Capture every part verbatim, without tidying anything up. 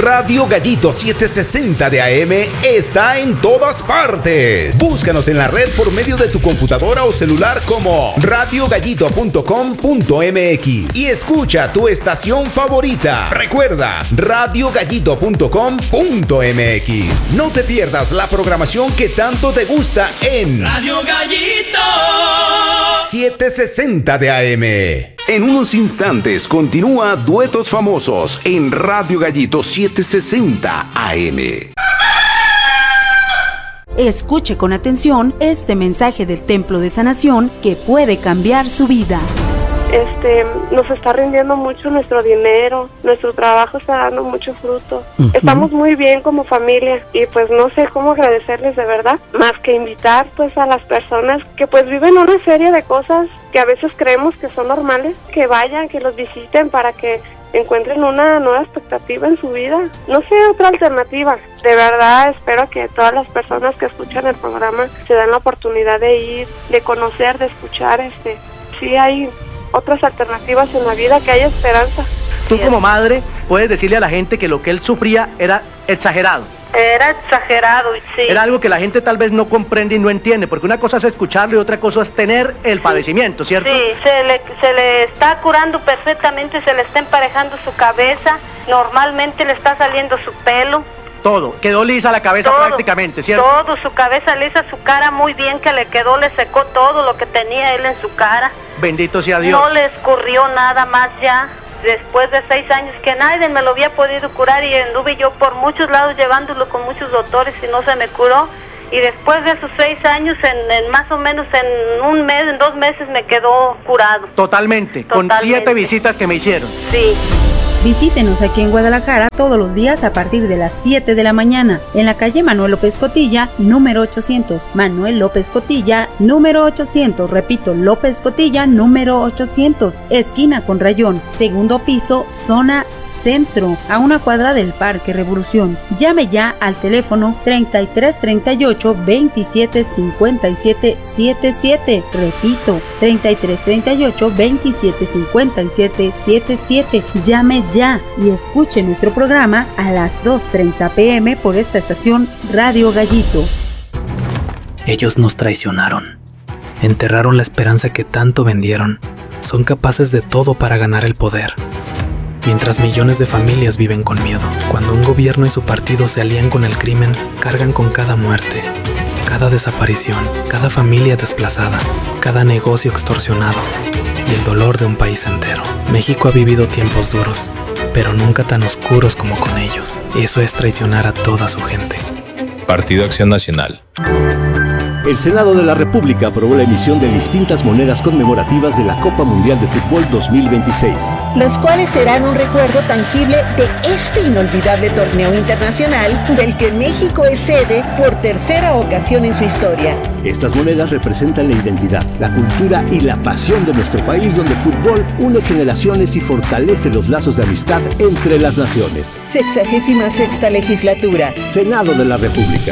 Radio Gallito setecientos sesenta de A M está en todas partes. Búscanos en la red por medio de tu computadora o celular como radio gallito punto com punto m x y escucha tu estación favorita. Recuerda, radio gallito punto com punto m x. No te pierdas la programación que tanto te gusta en Radio Gallito setecientos sesenta de A M. En unos instantes continúa Duetos Famosos en Radio Gallito setecientos sesenta A M. Escuche con atención este mensaje del Templo de Sanación que puede cambiar su vida. Este, nos está rindiendo mucho nuestro dinero, nuestro trabajo está dando mucho fruto. Uh-huh. Estamos muy bien como familia y pues no sé cómo agradecerles de verdad, más que invitar pues a las personas que pues viven una serie de cosas que a veces creemos que son normales, que vayan, que los visiten para que encuentren una nueva expectativa en su vida, no sé, otra alternativa. De verdad espero que todas las personas que escuchan el programa se den la oportunidad de ir, de conocer, de escuchar, este, sí hay otras alternativas en la vida, que hay esperanza. Tú como madre puedes decirle a la gente que lo que él sufría era exagerado. Era exagerado, sí. Era algo que la gente tal vez no comprende y no entiende, porque una cosa es escucharlo y otra cosa es tener el padecimiento, ¿cierto? Sí, se le, se le está curando perfectamente, se le está emparejando su cabeza, normalmente le está saliendo su pelo. Todo, quedó lisa la cabeza todo, prácticamente, ¿cierto? Todo, su cabeza lisa, su cara muy bien que le quedó, le secó todo lo que tenía él en su cara. Bendito sea Dios. No le escurrió nada más ya, después de seis años que nadie me lo había podido curar y anduve yo por muchos lados llevándolo con muchos doctores y no se me curó. Y después de esos seis años, en, en más o menos en un mes, en dos meses me quedó curado. Totalmente, Totalmente. Con siete visitas que me hicieron. Sí. Visítenos aquí en Guadalajara todos los días a partir de las siete de la mañana en la calle Manuel López Cotilla, número ochocientos. Manuel López Cotilla, número ochocientos. Repito, López Cotilla, número ochocientos. Esquina con Rayón, segundo piso, zona centro, a una cuadra del Parque Revolución. Llame ya al teléfono treinta y tres treinta y ocho veintisiete cincuenta y siete setenta y siete. Repito, treinta y tres treinta y ocho veintisiete cincuenta y siete setenta y siete. Llame ya y escuche nuestro programa a las dos treinta pm por esta estación Radio Gallito. Ellos nos traicionaron, enterraron la esperanza que tanto vendieron, son capaces de todo para ganar el poder. Mientras millones de familias viven con miedo, cuando un gobierno y su partido se alían con el crimen, cargan con cada muerte, cada desaparición, cada familia desplazada, cada negocio extorsionado y el dolor de un país entero. México ha vivido tiempos duros, pero nunca tan oscuros como con ellos. Eso es traicionar a toda su gente. Partido Acción Nacional. El Senado de la República aprobó la emisión de distintas monedas conmemorativas de la Copa Mundial de Fútbol dos mil veintiséis. Las cuales serán un recuerdo tangible de este inolvidable torneo internacional del que México es sede por tercera ocasión en su historia. Estas monedas representan la identidad, la cultura y la pasión de nuestro país, donde el fútbol une generaciones y fortalece los lazos de amistad entre las naciones. Sexagésima sexta legislatura. Senado de la República.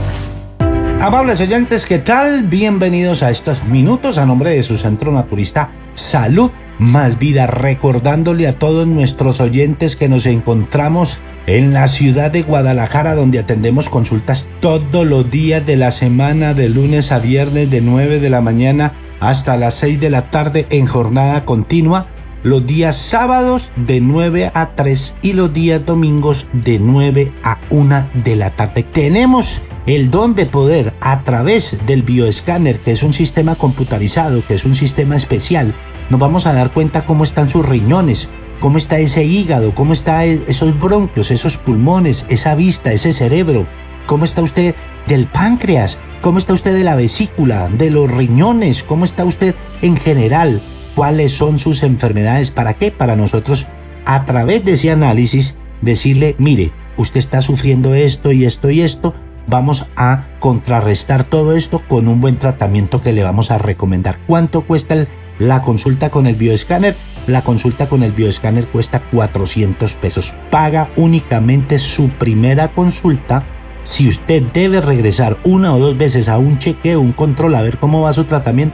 Amables oyentes, ¿qué tal? Bienvenidos a estos minutos a nombre de su centro naturista Salud Más Vida, recordándole a todos nuestros oyentes que nos encontramos en la ciudad de Guadalajara, donde atendemos consultas todos los días de la semana, de lunes a viernes, de nueve de la mañana hasta las seis de la tarde en jornada continua, los días sábados de nueve a tres y los días domingos de nueve a una de la tarde. Tenemos el don de poder, a través del bioescáner, que es un sistema computarizado, que es un sistema especial, nos vamos a dar cuenta cómo están sus riñones, cómo está ese hígado, cómo están esos bronquios, esos pulmones, esa vista, ese cerebro, cómo está usted del páncreas, cómo está usted de la vesícula, de los riñones, cómo está usted en general, cuáles son sus enfermedades, ¿para qué? Para nosotros, a través de ese análisis, decirle, mire, usted está sufriendo esto y esto y esto, vamos a contrarrestar todo esto con un buen tratamiento que le vamos a recomendar. ¿Cuánto cuesta el, la consulta con el bioescáner? La consulta con el bioescáner cuesta cuatrocientos pesos. Paga únicamente su primera consulta. Si usted debe regresar una o dos veces a un chequeo, un control, a ver cómo va su tratamiento,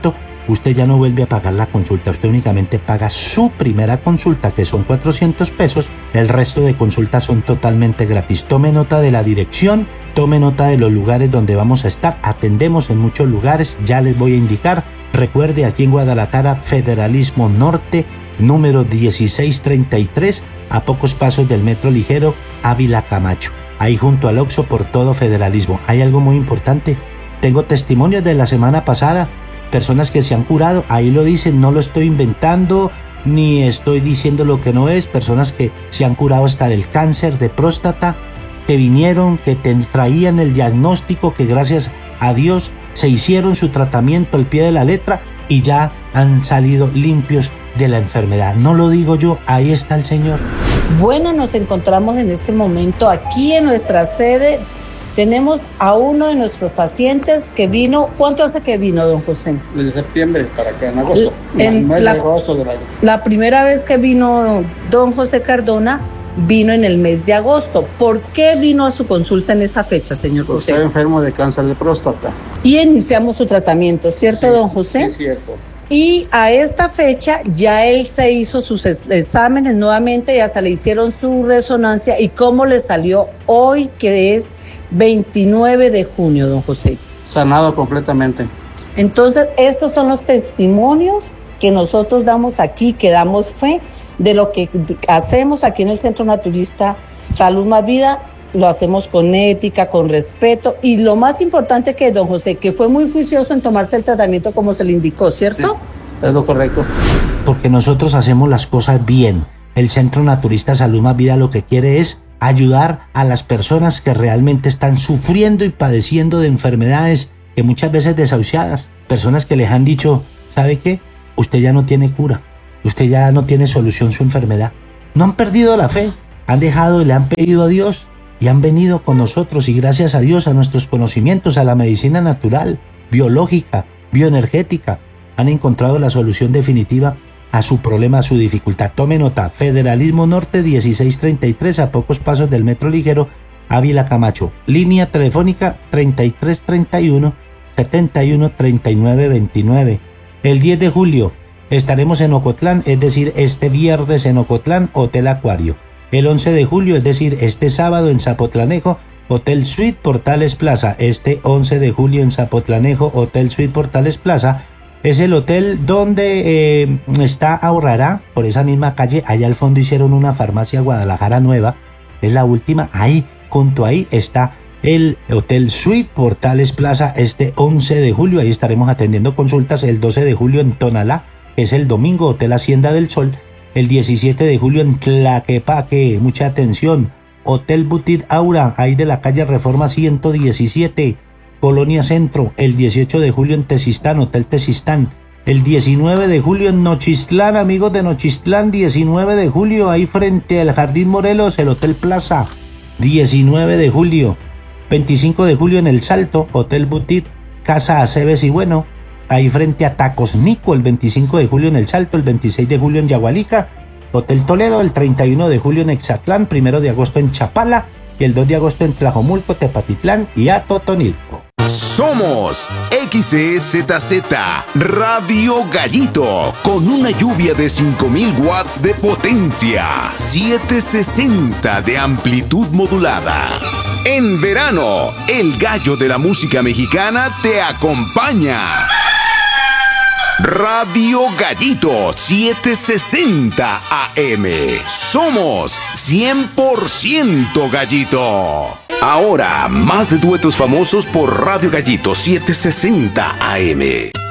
usted ya no vuelve a pagar la consulta, usted únicamente paga su primera consulta, que son cuatrocientos pesos, el resto de consultas son totalmente gratis. Tome nota de la dirección, tome nota de los lugares donde vamos a estar, atendemos en muchos lugares, ya les voy a indicar. Recuerde, aquí en Guadalajara, Federalismo Norte, número dieciséis treinta y tres, a pocos pasos del Metro Ligero, Ávila Camacho, ahí junto al Oxxo por todo Federalismo. Hay algo muy importante, tengo testimonios de la semana pasada, personas que se han curado, ahí lo dicen, no lo estoy inventando, ni estoy diciendo lo que no es, personas que se han curado hasta del cáncer de próstata, que vinieron, que te traían el diagnóstico, que gracias a Dios se hicieron su tratamiento al pie de la letra y ya han salido limpios de la enfermedad. No lo digo yo, ahí está el Señor. Bueno, nos encontramos en este momento aquí en nuestra sede. Tenemos a uno de nuestros pacientes que vino. ¿Cuánto hace que vino, don José? Desde septiembre para acá, en agosto. En no, no la, agosto del año. La primera vez que vino don José Cardona vino en el mes de agosto. ¿Por qué vino a su consulta en esa fecha, señor José? Estaba enfermo de cáncer de próstata. Y iniciamos su tratamiento, ¿cierto, sí, don José? Sí, cierto. Y a esta fecha ya él se hizo sus exámenes nuevamente y hasta le hicieron su resonancia. ¿Y cómo le salió hoy, que es veintinueve de junio, don José? Sanado completamente. Entonces, estos son los testimonios que nosotros damos aquí, que damos fe de lo que hacemos aquí en el Centro Naturista Salud Más Vida. Lo hacemos con ética, con respeto, y lo más importante que don José, que fue muy juicioso en tomarse el tratamiento como se le indicó, ¿cierto? Sí, es lo correcto. Porque nosotros hacemos las cosas bien. El Centro Naturista Salud Más Vida lo que quiere es ayudar a las personas que realmente están sufriendo y padeciendo de enfermedades que muchas veces desahuciadas, personas que les han dicho, ¿sabe qué? Usted ya no tiene cura, usted ya no tiene solución su enfermedad. No han perdido la fe, han dejado y le han pedido a Dios y han venido con nosotros, y gracias a Dios, a nuestros conocimientos, a la medicina natural, biológica, bioenergética, han encontrado la solución definitiva a su problema, a su dificultad. Tome nota, Federalismo Norte dieciséis treinta y tres, a pocos pasos del Metro Ligero, Ávila Camacho. Línea telefónica treinta y tres treinta y uno, setenta y uno treinta y nueve veintinueve. El diez de julio estaremos en Ocotlán, es decir, este viernes en Ocotlán, Hotel Acuario. El once de julio, es decir, este sábado en Zapotlanejo, Hotel Suite Portales Plaza. Este once de julio en Zapotlanejo, Hotel Suite Portales Plaza. Es el hotel donde eh, está Ahorrará, por esa misma calle. Allá al fondo hicieron una farmacia Guadalajara nueva, es la última. Ahí, junto ahí, está el Hotel Suite Portales Plaza. Este once de julio, ahí estaremos atendiendo consultas. El doce de julio en Tonalá, es el domingo, Hotel Hacienda del Sol. El diecisiete de julio en Tlaquepaque, mucha atención, Hotel Butit Aura, ahí de la calle Reforma ciento diecisiete, Colonia Centro. El dieciocho de julio en Tezistán, Hotel Tezistán. El diecinueve de julio en Nochistlán, amigos de Nochistlán, diecinueve de julio, ahí frente al Jardín Morelos, el Hotel Plaza. diecinueve de julio, veinticinco de julio en El Salto, Hotel Butit, Casa Aceves y Bueno, ahí frente a Tacos Nico. El veinticinco de julio en El Salto, el veintiséis de julio en Yagualica, Hotel Toledo, el treinta y uno de julio en Exatlán, primero de agosto en Chapala y el dos de agosto en Tlajomulco, Tepatitlán y Atotonilco. Somos X E Z Z Radio Gallito, con una lluvia de cinco mil watts de potencia, setecientos sesenta de amplitud modulada. En verano, el gallo de la música mexicana te acompaña. Radio Gallito setecientos sesenta A M. Somos cien por ciento Gallito. Ahora, más de duetos famosos por Radio Gallito setecientos sesenta A M.